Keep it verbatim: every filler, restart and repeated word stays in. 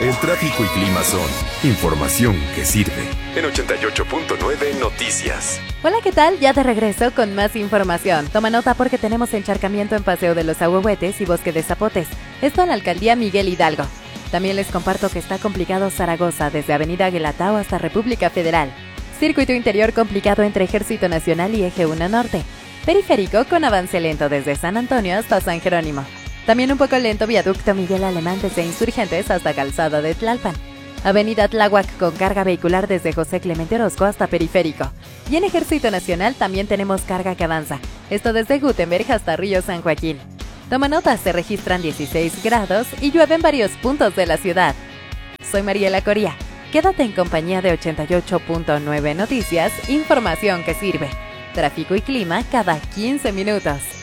El tráfico y clima son información que sirve. En ochenta y ocho punto nueve Noticias. Hola, ¿qué tal? Ya de regreso con más información. Toma nota porque tenemos encharcamiento en Paseo de los Ahuehuetes y Bosque de Zapotes. Esto en la alcaldía Miguel Hidalgo. También les comparto que está complicado Zaragoza desde Avenida Guelatao hasta República Federal. Circuito interior complicado entre Ejército Nacional y Eje uno Norte. Periférico con avance lento desde San Antonio hasta San Jerónimo. También un poco lento viaducto Miguel Alemán desde Insurgentes hasta Calzada de Tlalpan. Avenida Tláhuac con carga vehicular desde José Clemente Orozco hasta Periférico. Y en Ejército Nacional también tenemos carga que avanza. Esto desde Gutenberg hasta Río San Joaquín. Toma nota, se registran dieciséis grados y llueve en varios puntos de la ciudad. Soy Mariela Coria. Quédate en compañía de ochenta y ocho punto nueve Noticias, información que sirve. Tráfico y clima cada quince minutos.